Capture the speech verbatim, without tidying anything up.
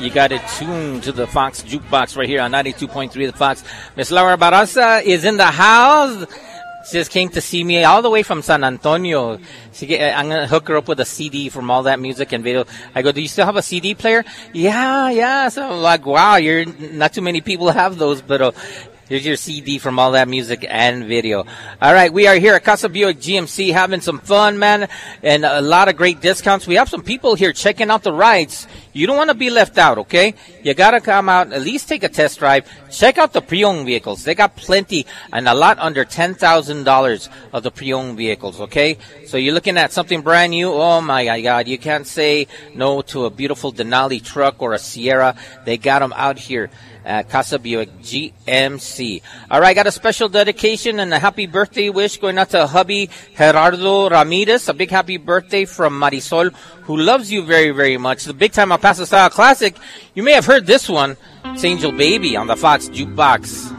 You got it tuned to the Fox Jukebox right here on ninety-two point three The Fox. Miss Laura Barraza is in the house. She just came to see me all the way from San Antonio. She get, I'm going to hook her up with a C D from all that music and video. I go, do you still have a C D player? Yeah, yeah. So I'm like, wow, you're not too many people have those, but uh, here's your C D from all that music and video. All right, we are here at Casa Buick G M C having some fun, man, and a lot of great discounts. We have some people here checking out the rides. You don't want to be left out, okay? You got to come out, at least take a test drive. Check out the pre-owned vehicles. They got plenty and a lot under ten thousand dollars of the pre-owned vehicles, okay? So you're looking at something brand new. Oh, my God. You can't say no to a beautiful Denali truck or a Sierra. They got them out here at Casa Buick G M C. All right, got a special dedication and a happy birthday wish going out to hubby Gerardo Ramirez. A big happy birthday from Marisol, who loves you very, very much. The big time El Paso Style Classic. You may have heard this one. It's Angel Baby on the Fox Jukebox.